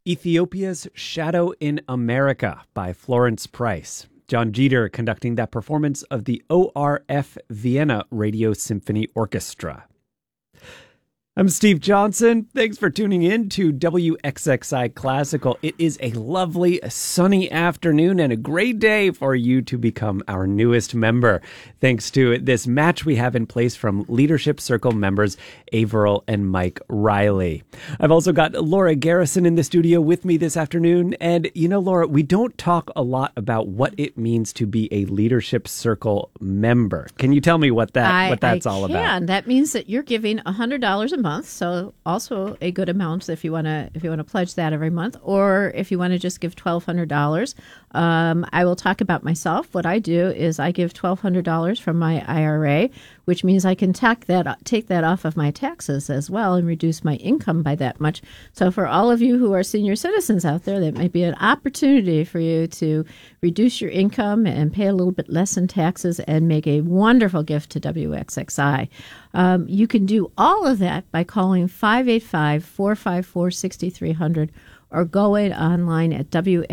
Ethiopia's Shadow in America by Florence Price. John Jeter conducting that performance of the ORF Vienna Radio Symphony Orchestra. I'm Steve Johnson. Thanks for tuning in to WXXI Classical. It is a lovely, sunny afternoon and a great day for you to become our newest member. Thanks to this match we have in place from Leadership Circle members Averill and Mike Riley. I've also got Laura Garrison in the studio with me this afternoon. And you know, Laura, we don't talk a lot about what it means to be a Leadership Circle member. Can you tell me what that's all about? That means that you're giving $100 a month, so also a good amount if you want to pledge that every month, or if you want to just give $1,200. I will talk about myself. What I do is I give $1,200 from my IRA, which means I can take that off of my taxes as well and reduce my income by that much. So for all of you who are senior citizens out there, that might be an opportunity for you to reduce your income and pay a little bit less in taxes and make a wonderful gift to WXXI. You can do all of that by calling 585-454-6300 or going online at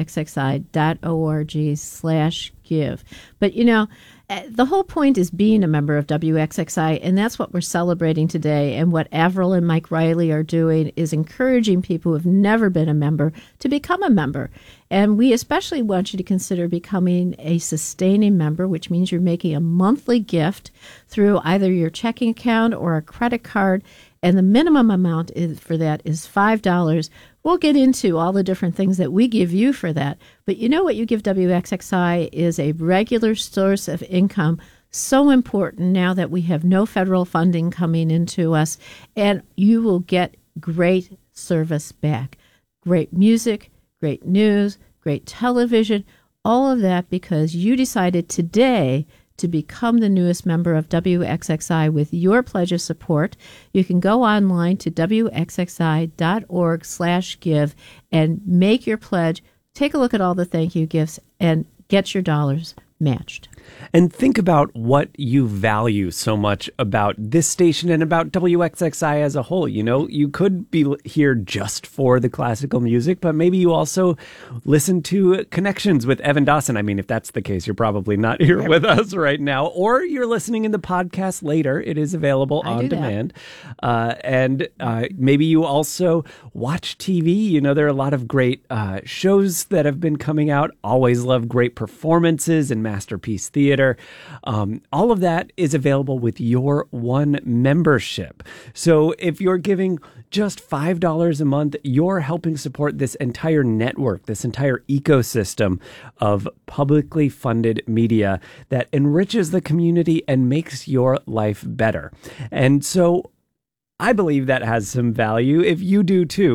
wxxi.org/give. But, you know, the whole point is being a member of WXXI, and that's what we're celebrating today. And what Averill and Mike Riley are doing is encouraging people who have never been a member to become a member. And we especially want you to consider becoming a sustaining member, which means you're making a monthly gift through either your checking account or a credit card. And the minimum amount for that is $5. We'll get into all the different things that we give you for that. But you know what you give WXXI is a regular source of income, so important now that we have no federal funding coming into us. And you will get great service back. Great music, great news, great television, all of that because you decided today to become the newest member of WXXI with your pledge of support. You can go online to wxxi.org/give and make your pledge. Take a look at all the thank you gifts and get your dollars matched. And think about what you value so much about this station and about WXXI as a whole. You know, you could be here just for the classical music, but maybe you also listen to Connections with Evan Dawson. I mean, if that's the case, you're probably not here with us right now, or you're listening in the podcast later. It is available on demand. And maybe you also watch TV. You know, there are a lot of great shows that have been coming out. Always love great performances and Masterpiece Theater. All of that is available with your one membership. So if you're giving just $5 a month, you're helping support this entire network, this entire ecosystem of publicly funded media that enriches the community and makes your life better. And so I believe that has some value if you do too.